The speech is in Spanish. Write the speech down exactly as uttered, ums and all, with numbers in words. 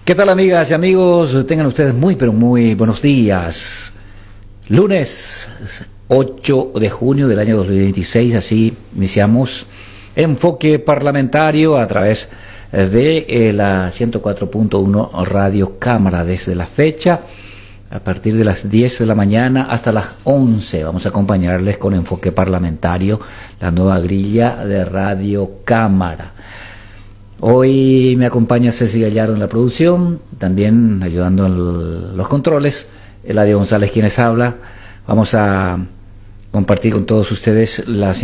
¿Qué tal, amigas y amigos? Tengan ustedes muy, pero muy buenos días. Lunes ocho de junio del año dos mil veintiséis, así iniciamos Enfoque Parlamentario a través de eh, la ciento cuatro punto uno Radio Cámara. Desde la fecha, a partir de las diez de la mañana hasta las once, vamos a acompañarles con Enfoque Parlamentario, la nueva grilla de Radio Cámara. Hoy me acompaña Ceci Gallardo en la producción, también ayudando en los controles, Eladio González quienes habla. Vamos a compartir con todos ustedes las